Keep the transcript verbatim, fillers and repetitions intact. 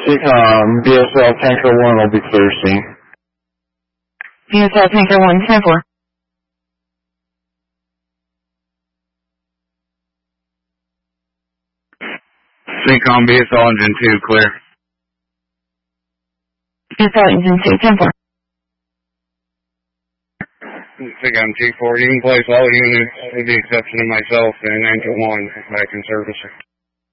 um, B S L Tanker one will be clear soon. B S L Tanker one, ten four. Syncom B S L Engine two, clear. B S L Engine two, ten four. Syncom T four, you can place all units with the exception of myself and Engine one back in service.